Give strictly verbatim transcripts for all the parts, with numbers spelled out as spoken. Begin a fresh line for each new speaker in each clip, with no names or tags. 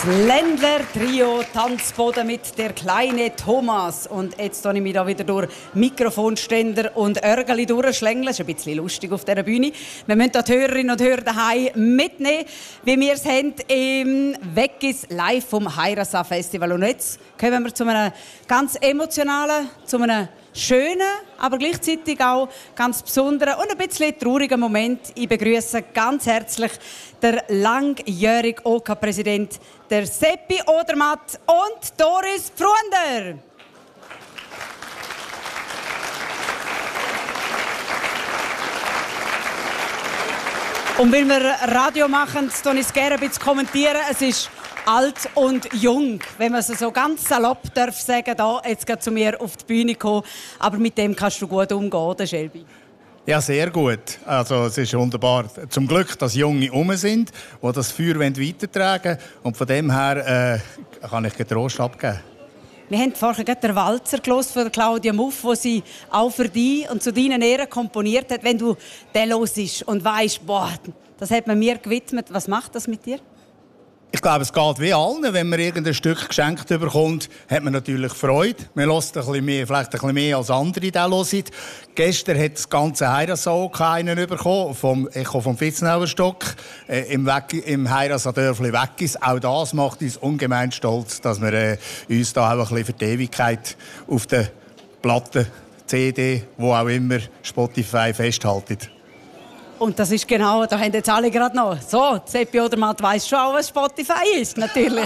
Ländler-Trio Tanzboden mit der kleine Thomas. Und jetzt tue ich mich da wieder durch Mikrofonständer und Örgeli durchschlängeln. Das ist ein bisschen lustig auf dieser Bühne. Wir müssen die Hörerinnen und Hörer daheim mitnehmen, wie wir es haben im Weggis live vom Heirasa Festival. Und jetzt kommen wir zu einem ganz emotionalen, zu einem schönen, aber gleichzeitig auch ganz besonderen und ein bisschen traurigen Moment. Ich begrüße ganz herzlich den langjährigen O K-Präsident, der Seppi Odermatt und Doris Pfruender. Und weil wir Radio machen, tue ich es gerne ein bisschen kommentieren. Es ist alt und jung, wenn man es so ganz salopp darf sagen, da jetzt gerade zu mir auf die Bühne kommen. Aber mit dem kannst du gut umgehen, oder Shelby?
Ja, sehr gut. Also es ist wunderbar. Zum Glück, dass Junge rum sind, die das Feuer weitertragen wollen. Und von dem her äh, kann ich Trost abgeben.
Wir haben vorhin gerade den Walzer gehört von Claudia Muff, den sie auch für dich und zu deinen Ehren komponiert hat. Wenn du den hörst und weisst, boah, das hat man mir gewidmet, was macht das mit dir?
Ich glaube, es geht wie allen. Wenn man irgendein Stück geschenkt bekommt, hat man natürlich Freude. Man hört ein bisschen mehr, vielleicht ein bisschen mehr als andere den hören. Gestern hat das ganze Heirasa einen bekommen, vom, ich komme vom Vitznauer Stock, äh, im, im Heirasa-Dörfli Weggis. Auch das macht uns ungemein stolz, dass wir äh, uns da auch ein bisschen für die Ewigkeit auf der Platte, C D, wo auch immer, Spotify festhalten.
Und das ist genau, da haben jetzt alle gerade noch. So, Seppi Odermatt weiss schon auch, was Spotify ist, natürlich.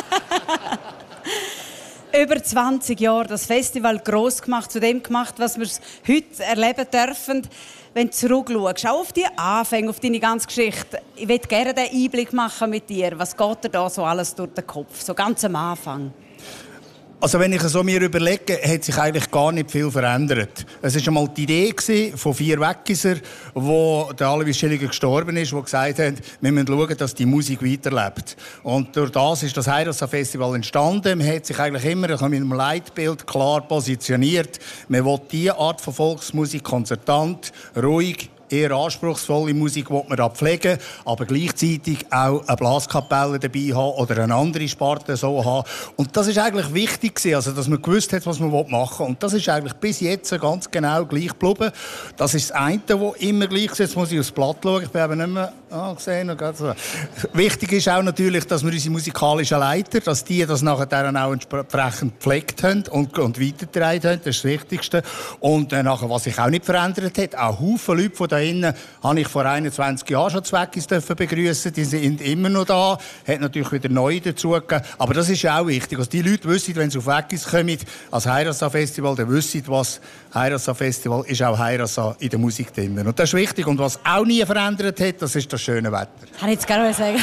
Über zwanzig Jahre das Festival gross gemacht, zu dem gemacht, was wir heute erleben dürfen. Wenn du zurückschaust, auch auf die Anfänge, auf deine ganze Geschichte. Ich würde gerne den Einblick machen mit dir. Was geht dir da so alles durch den Kopf, so ganz am Anfang?
Also wenn ich so mir überlege, hat sich eigentlich gar nicht viel verändert. Es war einmal die Idee von vier Weggiser, wo der Alois Schilliger gestorben ist, die gesagt haben, wir müssen schauen, dass die Musik weiterlebt. Und durch das ist das Heirasa Festival entstanden. Man hat sich eigentlich immer mit einem Leitbild klar positioniert. Man will diese Art von Volksmusik konzertant, ruhig, eher anspruchsvolle Musik will man da pflegen, aber gleichzeitig auch eine Blaskapelle dabei haben oder eine andere Sparte so haben. Und das ist eigentlich wichtig gewesen, also dass man gewusst hat, was man machen will. Und das ist eigentlich bis jetzt ganz genau gleich geblieben. Das ist das eine, das immer gleich ist. Jetzt muss ich aufs Blatt schauen. Ich bin eben nicht mehr ah, gesehen. So. Wichtig ist auch natürlich, dass wir unsere musikalischen Leiter, dass die das nachher auch entsprechend gepflegt haben und, und weitergetragen haben. Das ist das Wichtigste. Und äh, nachher, was sich auch nicht verändert hat, auch Haufen Leute von da innen habe ich vor einundzwanzig Jahren schon Zweckis begrüßen. Die sind immer noch da. Hat natürlich wieder neue dazugegeben. Aber das ist ja auch wichtig. Also die Leute wissen, wenn sie auf Weggis kommen, als Heirasa Festival, dann wissen, was Heirasa Festival ist, auch Heirasa in der Musik drin. Und das ist wichtig. Und was auch nie verändert hat, das ist das schöne Wetter.
Kann ich jetzt gerne sagen.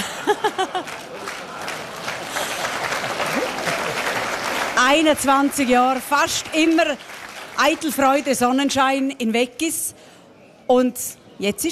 einundzwanzig Jahre, fast immer Eitelfreude, Sonnenschein in Weggis. Und jetzt ist